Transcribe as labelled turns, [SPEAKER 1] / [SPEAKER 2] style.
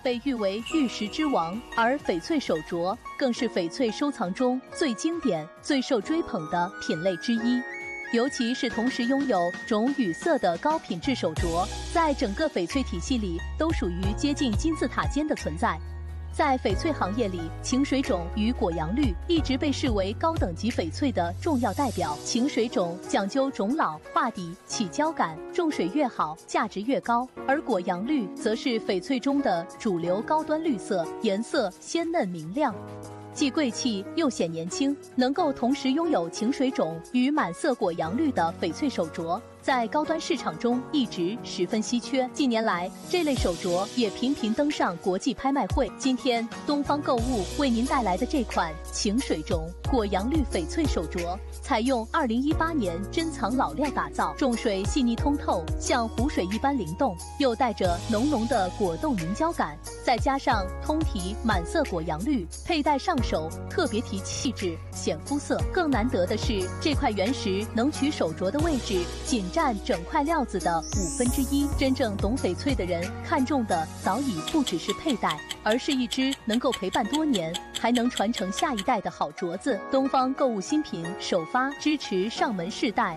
[SPEAKER 1] 被誉为玉石之王，而翡翠手镯更是翡翠收藏中最经典、最受追捧的品类之一。尤其是同时拥有种与色的高品质手镯，在整个翡翠体系里都属于接近金字塔尖的存在。在翡翠行业里，晴水种与果阳绿一直被视为高等级翡翠的重要代表。晴水种讲究种老、化底、起胶感，种水越好，价值越高；而果阳绿则是翡翠中的主流高端绿色，颜色鲜嫩明亮。既贵气又显年轻，能够同时拥有晴水种与满色果阳绿的翡翠手镯，在高端市场中一直十分稀缺。近年来，这类手镯也频频登上国际拍卖会。今天，东方购物为您带来的这款晴水种果阳绿翡翠手镯，采用2018年珍藏老料打造，重水细腻通透，像湖水一般灵动，又带着浓浓的果冻凝胶感。再加上通体满色果阳绿，佩戴上手特别提气质，显肤色。更难得的是，这块原石能取手镯的位置仅占整块料子的1/5。真正懂翡翠的人看中的早已不只是佩戴，而是一只能够陪伴多年，还能传承下一代的好镯子。东方购物新品首发支持上门试戴。